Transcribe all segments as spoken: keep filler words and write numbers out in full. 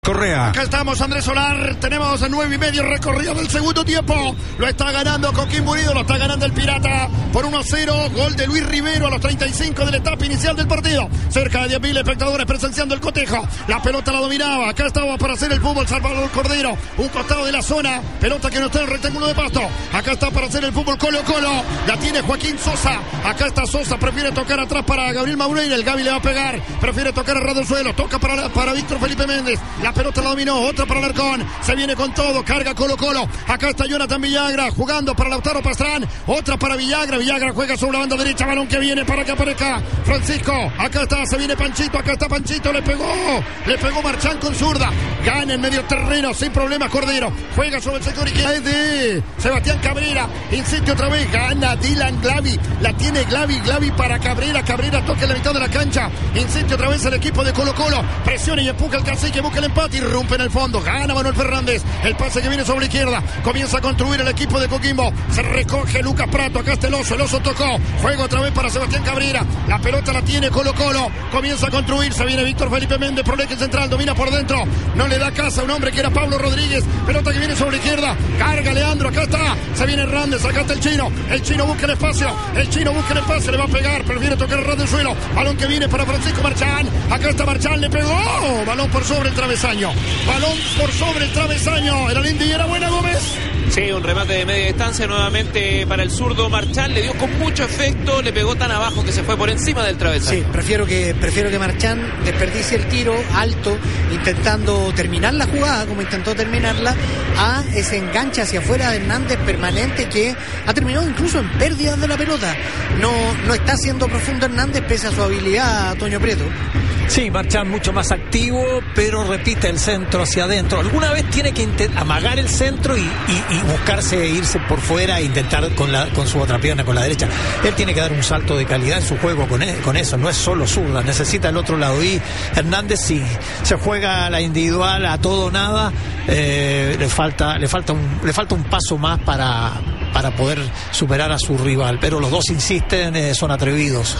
Correa. Acá estamos, Andrés Solar. Tenemos nueve y medio recorrido del segundo tiempo. Lo está ganando Coquimbo Unido, lo está ganando el Pirata por uno a cero. Gol de Luis Rivero a los treinta y cinco de la etapa inicial del partido. Cerca de diez mil espectadores presenciando el cotejo. La pelota la dominaba. Acá estaba para hacer el fútbol Salvador Cordero. Un costado de la zona. Pelota que no está en el rectángulo de pasto. Acá está para hacer el fútbol Colo Colo. La tiene Joaquín Sosa. Acá está Sosa. Prefiere tocar atrás para Gabriel Maureira. El Gaby le va a pegar. Prefiere tocar a ras del suelo. Toca para, para Víctor Felipe Méndez. La pelota la dominó. Otra para Alarcón. Se viene con todo. Carga Colo Colo. Acá está Jonathan Villagra jugando para Lautaro Pastrán. Otra para Villagra. Villagra juega sobre la banda derecha. Balón que viene para que aparezca Francisco. Acá está. Se viene Panchito. Acá está Panchito. Le pegó. Le pegó Marchán con zurda. Gana en medio terreno sin problemas Cordero. Juega sobre el sector izquierdo. Es de Sebastián Cabrera. Insiste otra vez. Gana Dylan Glavi. La tiene Glavi. Glavi para Cabrera. Cabrera toca en la mitad de la cancha. Insiste otra vez el equipo de Colo Colo. Presiona y empuja el cacique. Busca el empate y rompe en el fondo. Gana Manuel Fernández. El pase que viene sobre la izquierda. Comienza a construir el equipo de Coquimbo. Se recoge Lucas Prato. Acá está el oso. El oso tocó. Juega otra vez para Sebastián Cabrera. La pelota la tiene Colo Colo. Comienza a construir. Se viene Víctor Felipe Méndez. Por el eje central. Domina por dentro. No le da casa a un hombre que era Pablo Rodríguez. Pelota que viene sobre la izquierda. Carga Leandro. Acá está. Se viene Hernández. Acá está el chino. El chino busca el espacio. El chino busca el espacio. Le va a pegar. Prefiere tocar el ras del suelo. Balón que viene para Francisco Marchán. Acá está Marchán. Le pegó. Balón por sobre el travesaño. Balón por sobre el travesaño. Era Lindy y era buena Gómez. Sí, un remate de media distancia nuevamente para el zurdo Marchán. Le dio con mucho efecto. Le pegó tan abajo que se fue por encima del travesaño. Sí, prefiero que, prefiero que Marchán desperdicie el tiro alto, intentando terminar la jugada, como intentó terminarla, a ese enganche hacia afuera de Hernández permanente que ha terminado incluso en pérdidas de la pelota. No, no está siendo profundo Hernández pese a su habilidad, Toño Prieto. Sí, Marchán mucho más activo, pero repite el centro hacia adentro. Alguna vez tiene que intent- amagar el centro y, y, y buscarse irse por fuera e intentar con, la, con su otra pierna, con la derecha. Él tiene que dar un salto de calidad en su juego con, e- con eso, no es solo zurda, necesita el otro lado. Y Hernández sí, se juega a la individual, a todo o nada, eh, le falta, le falta un, le falta un paso más para, para poder superar a su rival, pero los dos insisten, eh, son atrevidos.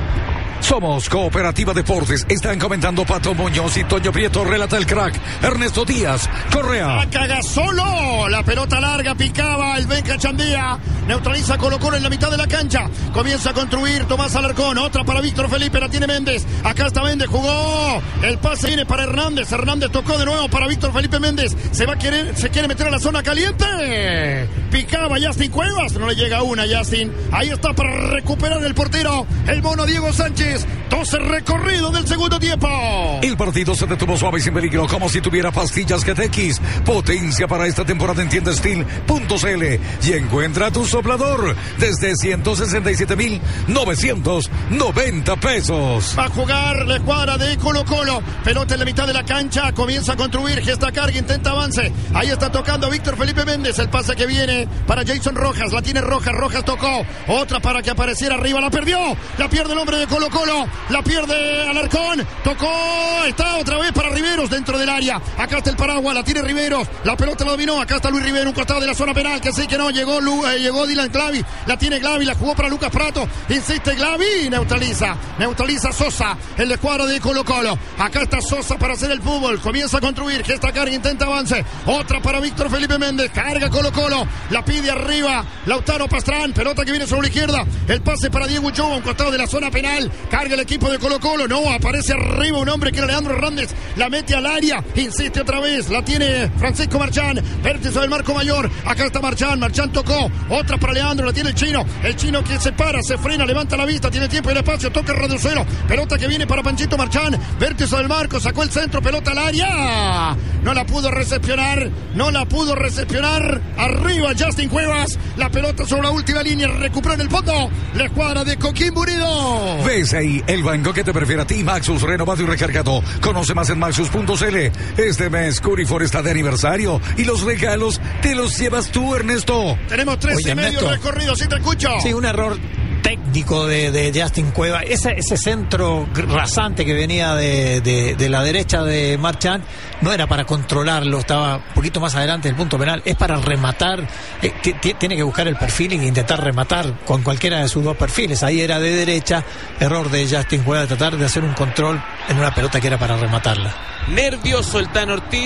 Somos Cooperativa Deportes. Están comentando Pato Muñoz y Toño Prieto. Relata el crack Ernesto Díaz. Correa. Caga solo. La pelota larga picaba el Benja Chandía. Neutraliza Colo Colo en la mitad de la cancha. Comienza a construir Tomás Alarcón. Otra para Víctor Felipe. La tiene Méndez. Acá está Méndez. Jugó. El pase viene para Hernández. Hernández tocó de nuevo para Víctor Felipe Méndez. Se va a querer, se quiere meter a la zona caliente. Picaba Justin Cuevas. No le llega una, Justin. Ahí está para recuperar el portero. El mono Diego Sánchez. doce recorridos del segundo tiempo. El partido se detuvo suave y sin peligro, como si tuviera pastillas G T X. Potencia para esta temporada en tienda steel punto c l y encuentra tu soplador desde ciento sesenta y siete mil novecientos noventa pesos. Va a jugar la escuadra de Colo Colo. Pelota en la mitad de la cancha. Comienza a construir. Gesta carga. Intenta avance. Ahí está tocando Víctor Felipe Méndez. El pase que viene para Jason Rojas. La tiene Rojas. Rojas tocó. Otra para que apareciera arriba. La perdió. La pierde el hombre de Colo Colo. La pierde Alarcón. Tocó. Está otra vez para Riveros dentro del área. Acá está el paraguas. La tiene Riveros. La pelota la dominó. Acá está Luis Rivero. Un costado de la zona penal. Que sí que no. Llegó, eh, llegó Dylan Glavi. La tiene Glavi. La jugó para Lucas Prato. Insiste Glavi. Neutraliza. Neutraliza Sosa. El escuadro de Colo Colo. Acá está Sosa para hacer el fútbol. Comienza a construir. Gesta carga. Intenta avance. Otra para Víctor Felipe Méndez. Carga Colo Colo. La pide arriba Lautaro Pastrán. Pelota que viene sobre la izquierda. El pase para Diego Uchoa. Un costado de la zona penal. Carga el equipo de Colo Colo. No, aparece arriba un hombre que era Leandro Hernández. La mete al área. Insiste otra vez. La tiene Francisco Marchán. Vértice del marco mayor. Acá está Marchán. Marchán tocó. Otra para Leandro. La tiene el chino. El chino que se para, se frena, levanta la vista. Tiene tiempo y el espacio. Toca el radio cero. Pelota que viene para Panchito Marchán. Vértice del marco. Sacó el centro. Pelota al área. No la pudo recepcionar. No la pudo recepcionar. Arriba Justin Cuevas. La pelota sobre la última línea. Recuperó en el fondo. La escuadra de Coquimbo Unido. ¿Ves ahí el banco que te prefiere a ti? Maxus, renovado y recargado. Conoce más en maxus punto c l. Este mes Curifor está de aniversario y los regalos te los llevas tú, Ernesto. Tenemos tres Oye, y medio Ernesto. recorridos. ¿Sí te escucho? Sí, un error técnico de, de Justin Cueva. Ese, ese centro rasante que venía de, de, de la derecha de Marchán no era para controlarlo, estaba un poquito más adelante del punto penal, es para rematar. eh, t- t- tiene que buscar el perfil e intentar rematar con cualquiera de sus dos perfiles. Ahí era de derecha, error de Justin Cueva de tratar de hacer un control en una pelota que era para rematarla. Nervioso el Tan Ortiz.